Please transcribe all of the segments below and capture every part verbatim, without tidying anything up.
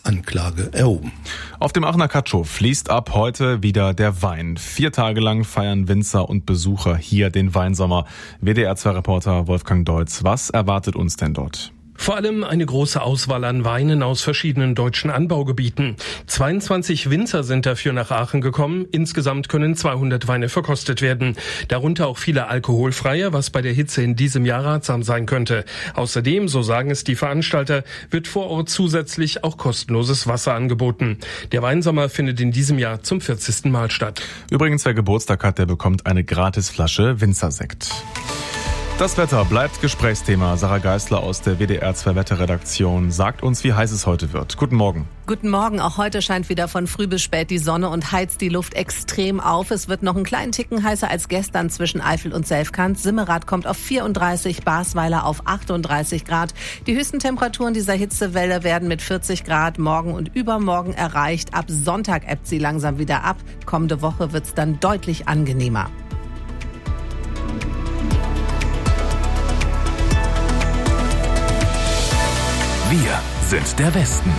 Anklage erhoben. Auf dem Aachener Catschow fließt ab heute wieder der Wein. Vier Tage lang feiern Winzer und Besucher hier den Weinsommer. W D R zwei Reporter Wolfgang Deutz, was erwartet uns denn dort? Vor allem eine große Auswahl an Weinen aus verschiedenen deutschen Anbaugebieten. zweiundzwanzig Winzer sind dafür nach Aachen gekommen. Insgesamt können zweihundert Weine verkostet werden. Darunter auch viele alkoholfreie, was bei der Hitze in diesem Jahr ratsam sein könnte. Außerdem, so sagen es die Veranstalter, wird vor Ort zusätzlich auch kostenloses Wasser angeboten. Der Weinsommer findet in diesem Jahr zum vierzigsten Mal statt. Übrigens, wer Geburtstag hat, der bekommt eine Gratisflasche Winzersekt. Das Wetter bleibt Gesprächsthema. Sarah Geisler aus der W D R zwei Wetterredaktion sagt uns, wie heiß es heute wird. Guten Morgen. Guten Morgen. Auch heute scheint wieder von früh bis spät die Sonne und heizt die Luft extrem auf. Es wird noch einen kleinen Ticken heißer als gestern zwischen Eifel und Selfkant. Simmerath kommt auf vierunddreißig, Basweiler auf achtunddreißig Grad. Die höchsten Temperaturen dieser Hitzewelle werden mit vierzig Grad morgen und übermorgen erreicht. Ab Sonntag ebbt sie langsam wieder ab. Kommende Woche wird's dann deutlich angenehmer. Wir sind der Westen.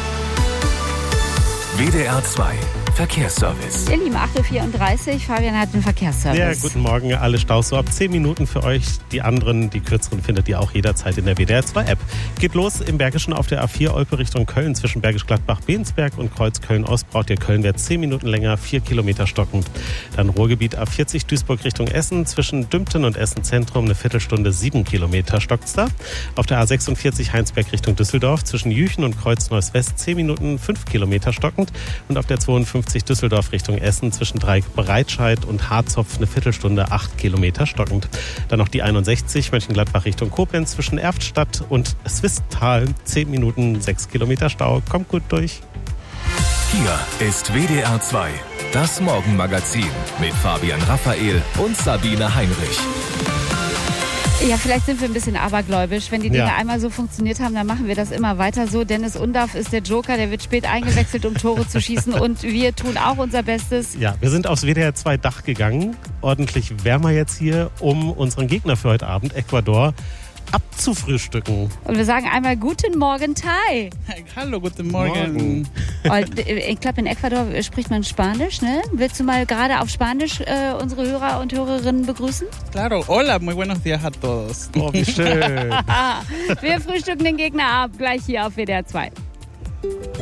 W D R zwei Verkehrsservice. Ihr Lieben, acht Uhr vierunddreißig, Fabian hat den Verkehrsservice. Ja, guten Morgen, alle Staus so ab zehn Minuten für euch. Die anderen, die kürzeren, findet ihr auch jederzeit in der W D R zwei App. Geht los im Bergischen auf der A vier Olpe Richtung Köln zwischen Bergisch Gladbach-Bensberg und Kreuz Köln-Ost. Braucht ihr Kölnwert zehn Minuten länger, vier Kilometer stockend. Dann Ruhrgebiet A vierzig Duisburg Richtung Essen zwischen Dümpten und Essen Zentrum eine Viertelstunde, sieben Kilometer stockt's da. Auf der A sechsundvierzig Heinsberg Richtung Düsseldorf zwischen Jüchen und Kreuz Neuss-West zehn Minuten, fünf Kilometer stockend. Und auf der zweiundfünfzig Düsseldorf Richtung Essen zwischen Dreieck Breitscheid und Harzopf eine Viertelstunde, acht Kilometer stockend. Dann noch die einundsechzig Mönchengladbach Richtung Koblenz zwischen Erftstadt und Swisttal zehn Minuten, sechs Kilometer Stau. Kommt gut durch. Hier ist W D R zwei, das Morgenmagazin mit Fabian Raphael und Sabine Heinrich. Ja, vielleicht sind wir ein bisschen abergläubisch. Wenn die Dinge Ja. einmal so funktioniert haben, dann machen wir das immer weiter so. Dennis Undaff ist der Joker, der wird spät eingewechselt, um Tore zu schießen. Und wir tun auch unser Bestes. Ja, wir sind aufs W D R zwei Dach gegangen. Ordentlich wärmer jetzt hier, um unseren Gegner für heute Abend, Ecuador, abzufrühstücken. Und wir sagen einmal Guten Morgen, Thai. Hallo, guten Morgen. Und ich glaube, in Ecuador spricht man Spanisch, ne? Willst du mal gerade auf Spanisch äh, unsere Hörer und Hörerinnen begrüßen? Claro, hola, muy buenos días a todos. Oh, wie schön. Wir frühstücken den Gegner ab, gleich hier auf W D R zwei.